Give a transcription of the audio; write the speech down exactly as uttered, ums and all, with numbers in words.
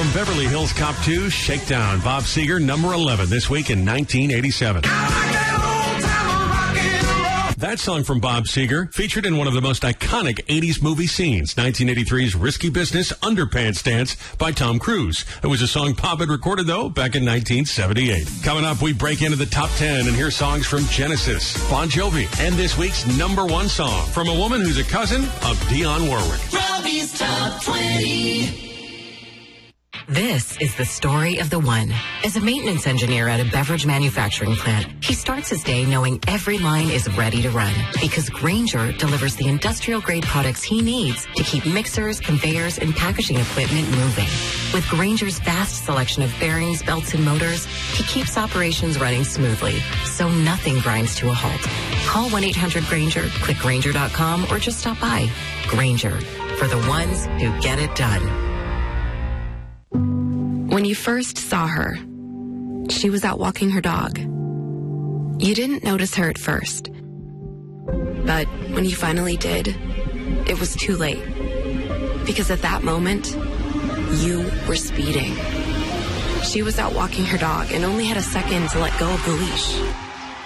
From Beverly Hills Cop two, Shakedown. Bob Seger, number eleven, this week in nineteen eighty-seven. That song from Bob Seger featured in one of the most iconic eighties movie scenes, nineteen eighty-three's Risky Business Underpants Dance by Tom Cruise. It was a song Bob had recorded, though, back in nineteen seventy-eight. Coming up, we break into the top ten and hear songs from Genesis, Bon Jovi, and this week's number one song from a woman who's a cousin of Dionne Warwick. Robbie's Top twenty. This is the story of the one. As a maintenance engineer at a beverage manufacturing plant, he starts his day knowing every line is ready to run because Grainger delivers the industrial-grade products he needs to keep mixers, conveyors, and packaging equipment moving. With Grainger's vast selection of bearings, belts, and motors, he keeps operations running smoothly, so nothing grinds to a halt. Call one eight hundred Grainger, click Grainger dot com, or just stop by. Grainger, for the ones who get it done. When you first saw her, she was out walking her dog. You didn't notice her at first. But when you finally did, it was too late. Because at that moment, you were speeding. She was out walking her dog and only had a second to let go of the leash.